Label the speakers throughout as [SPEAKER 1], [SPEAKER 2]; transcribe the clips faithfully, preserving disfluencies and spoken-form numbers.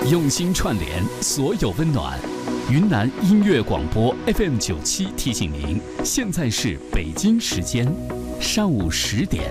[SPEAKER 1] 用心串联所有温暖。云南音乐广播 F M 九七提醒您，现在是北京时间上午十点。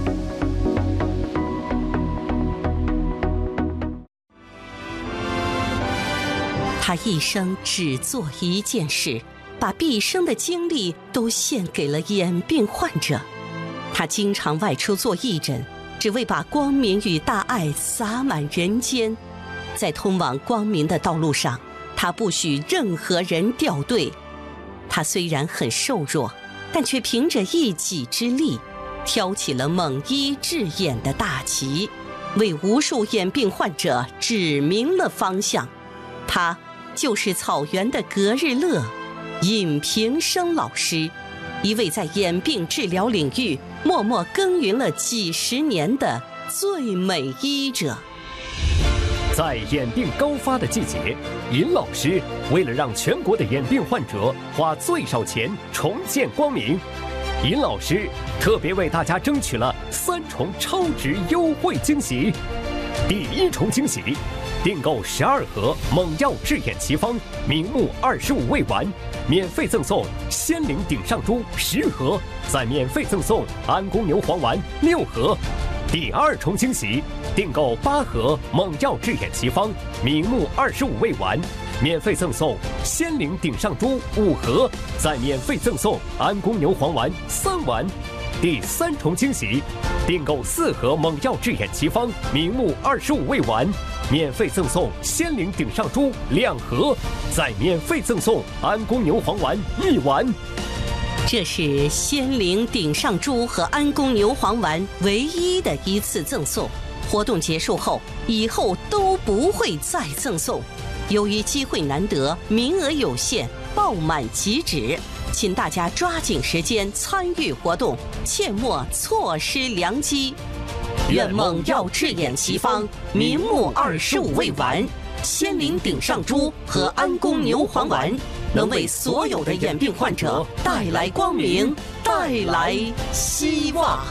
[SPEAKER 2] 他一生只做一件事，把毕生的精力都献给了眼病患者。他经常外出做义诊，只为把光明与大爱洒满人间。在通往光明的道路上，他不许任何人掉队。他虽然很瘦弱，但却凭着一己之力，挑起了蒙医治眼的大旗，为无数眼病患者指明了方向。他就是草原的格日乐，尹平生老师，一位在眼病治疗领域默默耕耘了几十年的最美医者。
[SPEAKER 3] 在眼病高发的季节，尹老师为了让全国的眼病患者花最少钱重见光明，尹老师特别为大家争取了三重超值优惠惊喜。第一重惊喜，订购十二盒猛药治眼奇方明目二十五味丸，免费赠送仙灵顶上珠十盒，再免费赠送安宫牛黄丸六盒。第二重惊喜，订购八盒猛药治眼奇方明目二十五味丸，免费赠送仙灵顶上珠五盒，再免费赠送安宫牛黄丸三丸。第三重惊喜，订购四盒猛药治眼奇方明目二十五味丸，免费赠送仙灵顶上珠两盒，再免费赠送安宫牛黄丸一丸。
[SPEAKER 2] 这是仙灵顶上珠和安宫牛黄丸唯一的一次赠送，活动结束后，以后都不会再赠送。由于机会难得，名额有限，爆满即止，请大家抓紧时间参与活动，切莫错失良机。愿猛药治眼奇方明目二十五味丸、仙灵顶上珠和安宫牛黄丸能为所有的眼病患者带来光明，带来希望。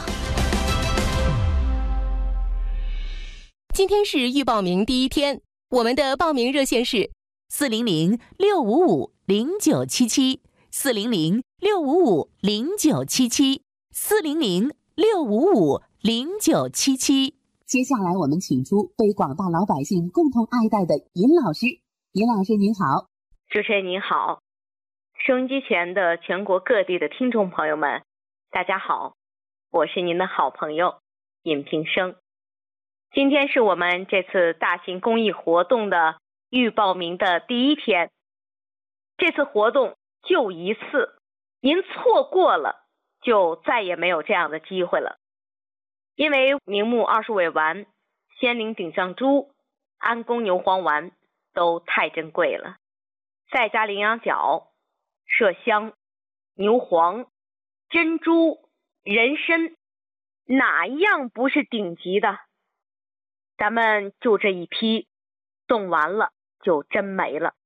[SPEAKER 4] 今天是预报名第一天，我们的报名热线是
[SPEAKER 5] 四零零六五五零九七七，四零零六五五零九七七，四零零六五五零九七七。
[SPEAKER 6] 接下来我们请出被广大老百姓共同爱戴的尹老师。尹老师您好。
[SPEAKER 7] 主持人您好，收音机前的全国各地的听众朋友们，大家好，我是您的好朋友尹平生。今天是我们这次大型公益活动的预报名的第一天，这次活动就一次，您错过了就再也没有这样的机会了。因为明目二十味丸、仙灵顶上珠、安宫牛黄丸都太珍贵了，赛嘉羚羊角、麝香、牛黄、珍珠、人参，哪一样不是顶级的？咱们就这一批，送完了就真没了。